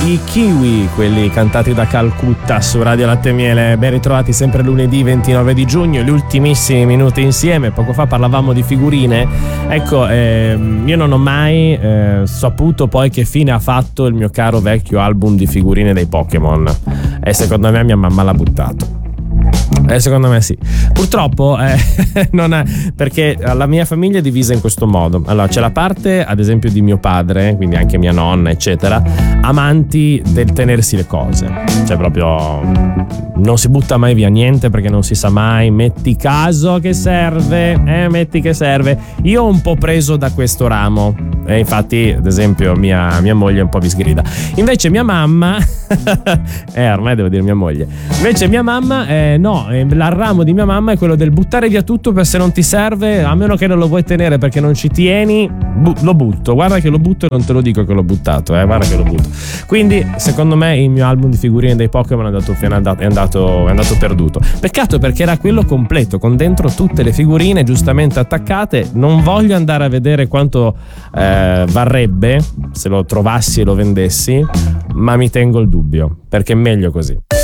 i Kiwi, quelli cantati da Calcutta su Radio Latte e Miele. Ben ritrovati sempre lunedì 29 di giugno, gli ultimissimi minuti insieme. Poco fa parlavamo di figurine. Ecco, io non ho mai saputo poi che fine ha fatto il mio caro vecchio album di figurine dei Pokémon, e secondo me mia mamma l'ha buttato. Secondo me sì. Purtroppo non è, perché la mia famiglia è divisa in questo modo. Allora, c'è la parte ad esempio di mio padre, quindi anche mia nonna eccetera, amanti del tenersi le cose, cioè proprio non si butta mai via niente perché non si sa mai, metti caso che serve, metti che serve. Io ho un po' preso da questo ramo, e infatti ad esempio mia moglie un po' mi sgrida. Invece mia mamma ormai devo dire mia moglie, invece mia mamma no, il ramo di mia mamma è quello del buttare via tutto, per se non ti serve, a meno che non lo vuoi tenere perché non ci tieni, lo butto, guarda che lo butto e non te lo dico che l'ho buttato, guarda che lo butto. Quindi secondo me il mio album di figurine dei Pokémon è andato perduto. Peccato, perché era quello completo con dentro tutte le figurine giustamente attaccate. Non voglio andare a vedere quanto varrebbe se lo trovassi e lo vendessi, ma mi tengo il dubbio, perché è meglio così.